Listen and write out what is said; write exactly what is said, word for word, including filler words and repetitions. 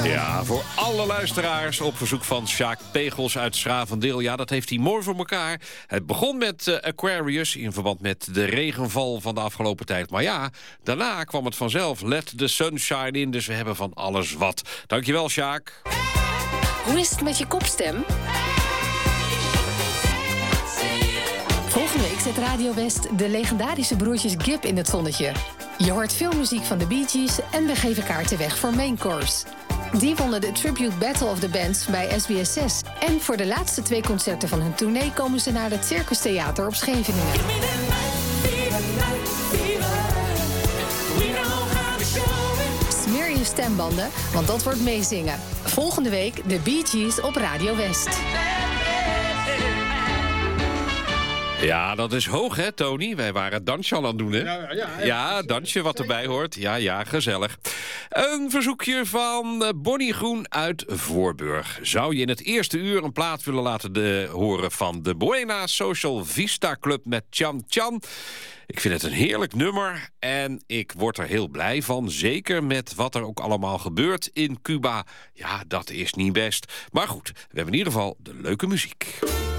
Ja, voor alle luisteraars op verzoek van Sjaak Pegels uit Schravendeel. Ja, dat heeft hij mooi voor elkaar. Het begon met uh, Aquarius in verband met de regenval van de afgelopen tijd. Maar ja, daarna kwam het vanzelf. Let the sunshine in, dus we hebben van alles wat. Dankjewel, Sjaak. Hoe is het met je kopstem? Volgende week zet Radio West de legendarische broertjes Gibb in het zonnetje. Je hoort veel muziek van de Bee Gees en we geven kaarten weg voor Main Course. Die wonnen de Tribute Battle of the Bands bij S B S zes. En voor de laatste twee concerten van hun tournee komen ze naar het Circus Theater op Scheveningen. Smeer je stembanden, want dat wordt meezingen. Volgende week de Bee Gees op Radio West. Ja, dat is hoog, hè, Tony? Wij waren dansje al aan het doen, hè? Ja, ja, ja, ja, dansje wat erbij hoort. Ja, ja, gezellig. Een verzoekje van Bonnie Groen uit Voorburg. Zou je in het eerste uur een plaat willen laten de, horen van de Buena Social Vista Club met Chan Chan? Ik vind het een heerlijk nummer en ik word er heel blij van. Zeker met wat er ook allemaal gebeurt in Cuba. Ja, dat is niet best. Maar goed, we hebben in ieder geval de leuke muziek.